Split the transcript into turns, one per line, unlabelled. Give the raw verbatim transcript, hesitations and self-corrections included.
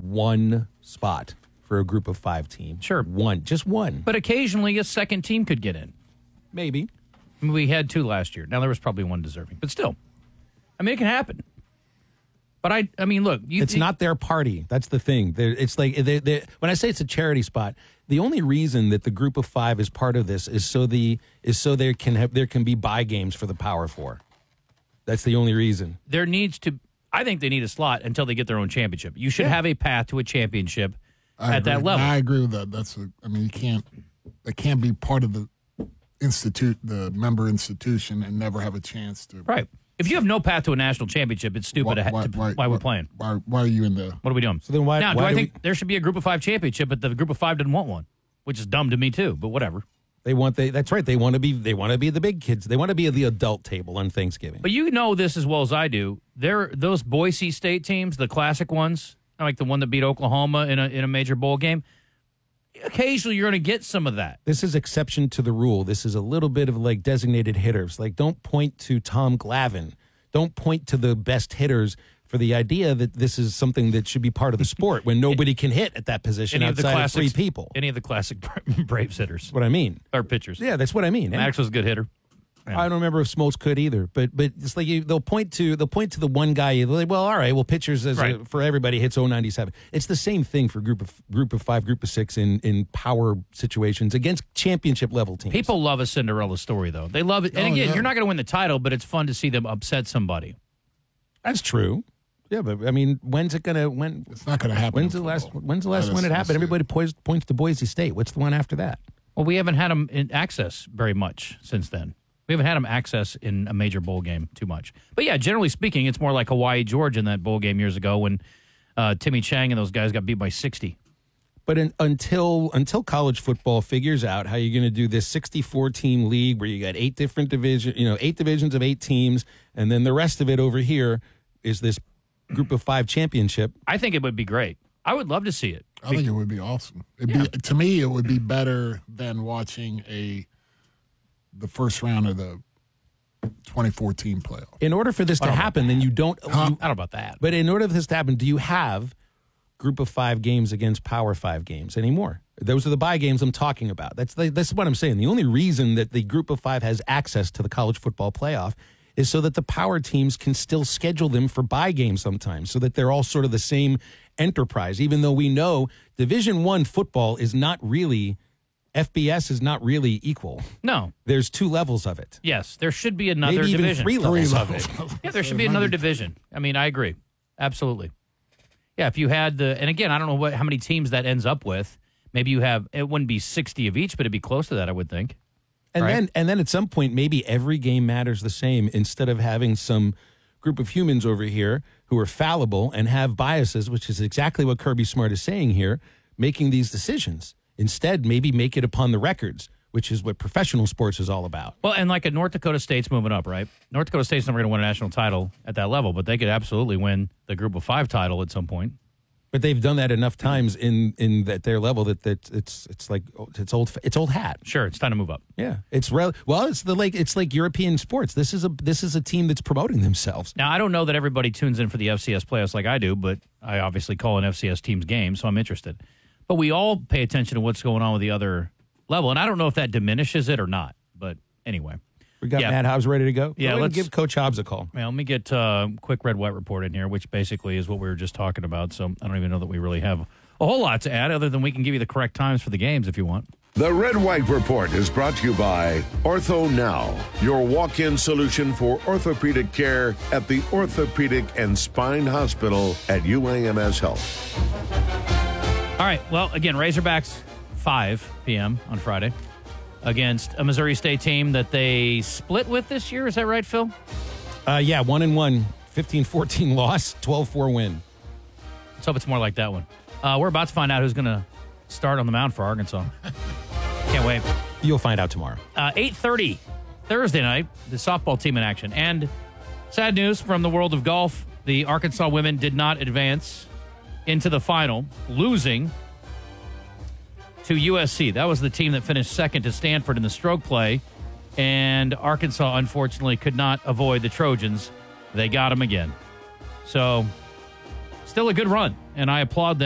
one spot for a group of five team.
Sure.
One. Just one.
But occasionally a second team could get in.
Maybe.
I mean, we had two last year. Now, there was probably one deserving. But still, I mean, it can happen. But, I I mean, look. You,
it's
you,
not their party. That's the thing. They're, it's like, they, they, when I say it's a charity spot, the only reason that the group of five is part of this is so the is so there can have there can be bye games for the Power Four. That's the only reason.
There needs to, I think they need a slot until they get their own championship. You should yeah. have a path to a championship
I
at
agree.
that level.
I agree with that. That's a, I mean, you can't, it can't be part of the institute, the member institution, and never have a chance to.
Right. If you have no path to a national championship, it's stupid.
Why,
to,
why,
to,
why,
why
why
we're playing?
Why, why are you in the?
What are we doing?
So then why?
Now,
why
do I
do
think
we,
there should be a group of five championship, but the group of five didn't want one, which is dumb to me too. But whatever.
They want they. That's right. They want to be. They want to be the big kids. They want to be at the adult table on Thanksgiving.
But you know this as well as I do. There, those Boise State teams, the classic ones, like the one that beat Oklahoma in a in a major bowl game. Occasionally, you're going to get some of that.
This is exception to the rule. This is a little bit of like designated hitters. Like, don't point to Tom Glavine. Don't point to the best hitters for the idea that this is something that should be part of the sport when nobody can hit at that position
any
outside
of, the
of three people.
Any of the classic Braves hitters.
That's what I mean.
Or pitchers.
Yeah, that's what I mean.
Max was a good hitter.
Yeah. I don't remember if Smoltz could either, but but it's like you, they'll point to they'll point to the one guy. Like, well, all right, well, pitchers as
right.
a, for everybody hits oh ninety-seven. It's the same thing for group of group of five, group of six in, in power situations against championship level teams.
People love a Cinderella story, though. They love it, and
oh,
again,
yeah.
you're not going to win the title, but it's fun to see them upset somebody.
That's true. Yeah, but I mean, when's it gonna? When
it's not gonna happen.
When's the last? When's the last one it happened? Everybody points, points to Boise State. What's the one after that?
Well, we haven't had them in access very much since then. We haven't had them access in a major bowl game too much. But yeah, generally speaking, it's more like Hawaii Georgia in that bowl game years ago when uh, Timmy Chang and those guys got beat by sixty.
But in, until until college football figures out how you're going to do this sixty-four team league where you got eight different division, you know, eight divisions of eight teams, and then the rest of it over here is this group of five championship.
I think it would be great. I would love to see it.
I think it would be awesome. It'd
Yeah.
be, to me, it would be better than watching a the first round of the twenty fourteen playoff.
In order for this to happen, then you don't.
Huh?
You,
I don't know about that.
but in order for this to happen, do you have group of five games against power five games anymore? Those are the bye games I'm talking about. That's the, that's what I'm saying. The only reason that the group of five has access to the college football playoff is so that the power teams can still schedule them for bye games sometimes, so that they're all sort of the same enterprise, even though we know Division One football is not really, F B S is not really equal.
No.
There's two levels of it.
Yes, there should be another
Maybe even
division.
three levels
Three
of it.
levels.
Yeah, there should be another division. I mean, I agree. Absolutely. Yeah, if you had the, and again, I don't know what how many teams that ends up with. Maybe you have, it wouldn't be sixty of each, but it'd be close to that, I would think.
And
Right.
then and then at some point, maybe every game matters the same instead of having some group of humans over here who are fallible and have biases, which is exactly what Kirby Smart is saying here, making these decisions. Instead, maybe make it upon the records, which is what professional sports is all about.
Well, and like a North Dakota State's moving up, right? North Dakota State's never going to win a national title at that level, but they could absolutely win the group of five title at some point.
But they've done that enough times in in that their level that, that it's it's like it's old it's old hat.
Sure, it's time to move up.
Yeah, it's rel- well, it's the like it's like European sports. This is a this is a team that's promoting themselves.
Now, I don't know that everybody tunes in for the F C S playoffs like I do, but I obviously call an F C S team's game, so I'm interested. But we all pay attention to what's going on with the other level, and I don't know if that diminishes it or not. But anyway.
We got
Yeah.
Matt Hobbs ready to go.
Yeah,
Go ahead and
let's-
give Coach Hobbs a call.
Well, let me get a uh, quick red-white report in here, which basically is what we were just talking about. So I don't even know that we really have a whole lot to add other than we can give you the correct times for the games if you want.
The Red White Report is brought to you by Ortho Now, your walk-in solution for orthopedic care at the Orthopedic and Spine Hospital at U A M S Health.
All right, well, again, Razorbacks, five p.m. on Friday against a Missouri State team that they split with this year. Is that right, Phil?
Uh, yeah, one and one, fifteen fourteen loss, twelve four win.
Let's hope it's more like that one. Uh, we're about to find out who's going to start on the mound for Arkansas. Can't wait.
You'll find out tomorrow.
Uh, eight thirty Thursday night, the softball team in action. And sad news from the world of golf, the Arkansas women did not advance into the final, losing to U S C. That was the team that finished second to Stanford in the stroke play. And Arkansas, unfortunately, could not avoid the Trojans. They got them again. So, still a good run, and I applaud them.